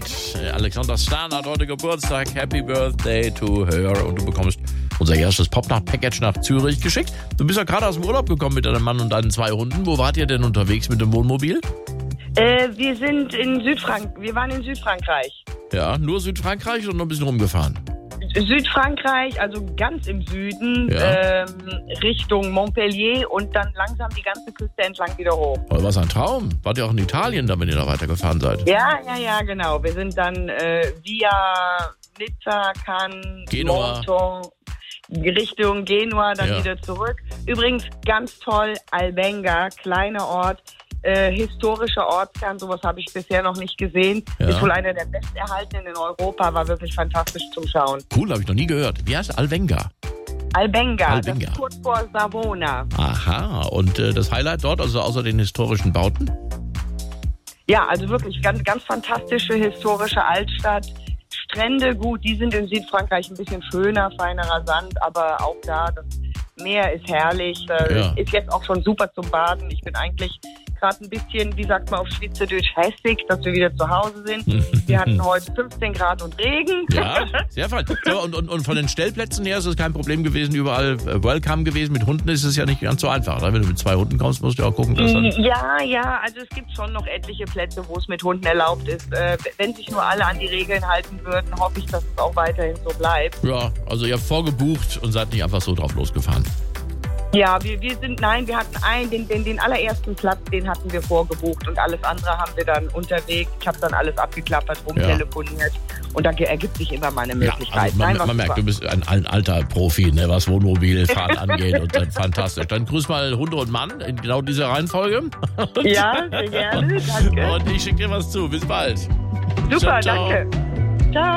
Kate. Alexander Stan hat heute Geburtstag. Happy Birthday to her. Und du bekommst unser erstes Popnacht-Package nach Zürich geschickt. Du bist ja gerade aus dem Urlaub gekommen mit deinem Mann und deinen 2 Hunden. Wo wart ihr denn unterwegs mit dem Wohnmobil? Wir waren in Südfrankreich. Ja, nur Südfrankreich oder noch ein bisschen rumgefahren? Südfrankreich, also ganz im Süden, Ja. Richtung Montpellier und dann langsam die ganze Küste entlang wieder hoch. Aber was ein Traum. Wart ihr auch in Italien, da wenn ihr da weitergefahren seid? Ja, genau. Wir sind dann via Nizza, Cannes, Genua. Monton, Richtung Genua, dann wieder zurück. Übrigens ganz toll, Albenga, kleiner Ort. Historischer Ortskern, sowas habe ich bisher noch nicht gesehen. Ja. Ist wohl einer der besterhaltenen in Europa, war wirklich fantastisch zum Schauen. Cool, habe ich noch nie gehört. Wie heißt Albenga? Albenga, das ist kurz vor Savona. Aha, und das Highlight dort, also außer den historischen Bauten? Ja, also wirklich ganz, ganz fantastische historische Altstadt. Strände, gut, die sind in Südfrankreich ein bisschen schöner, feinerer Sand, aber auch da, das Meer ist herrlich. Ist jetzt auch schon super zum Baden. Ich bin eigentlich gerade ein bisschen, wie sagt man auf Schweizerdeutsch, hässig, dass wir wieder zu Hause sind. Wir hatten heute 15 Grad und Regen. Ja, sehr fein. So, und von den Stellplätzen her ist es kein Problem gewesen, überall welcome gewesen. Mit Hunden ist es ja nicht ganz so einfach. Wenn du mit 2 Hunden kommst, musst du auch gucken, dass dann... Ja, also es gibt schon noch etliche Plätze, wo es mit Hunden erlaubt ist. Wenn sich nur alle an die Regeln halten würden, hoffe ich, dass es auch weiterhin so bleibt. Ja, also ihr habt vorgebucht und seid nicht einfach so drauf losgefahren. Ja, wir hatten den allerersten Platz, den hatten wir vorgebucht und alles andere haben wir dann unterwegs. Ich habe dann alles abgeklappert, rumtelefoniert und da ergibt sich immer mal eine Möglichkeit. Ja, also man merkt, du bist ein alter Profi, ne, was Wohnmobilfahren angeht und dann fantastisch. Dann grüß mal Hunde und Mann in genau dieser Reihenfolge. Ja, sehr gerne, danke. Und ich schicke dir was zu. Bis bald. Super, ciao. danke.